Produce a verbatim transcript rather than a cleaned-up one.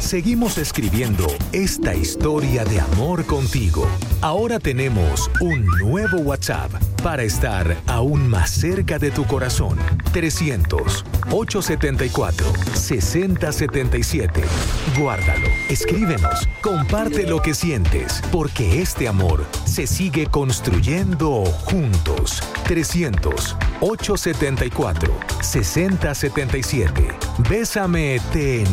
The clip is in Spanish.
Seguimos escribiendo esta historia de amor contigo. Ahora tenemos un nuevo WhatsApp para estar aún más cerca de tu corazón. trescientos, ochocientos setenta y cuatro, sesenta setenta y siete. Guárdalo, escríbenos, comparte lo que sientes, porque este amor se sigue construyendo juntos. trescientos, ochocientos setenta y cuatro, sesenta setenta y siete. Bésame, te